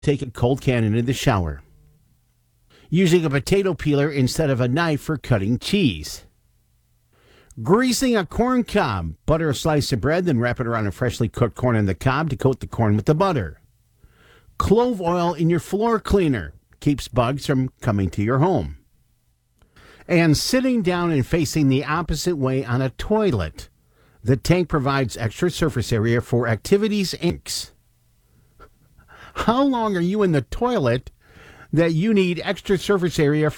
Take a cold can into the shower. Using a potato peeler instead of a knife for cutting cheese. Greasing a corn cob. Butter a slice of bread, then wrap it around a freshly cooked corn on the cob to coat the corn with the butter. Clove oil in your floor cleaner. Keeps bugs from coming to your home. And sitting down and facing the opposite way on a toilet. The tank provides extra surface area for activities and inks. How long are you in the toilet that you need extra surface area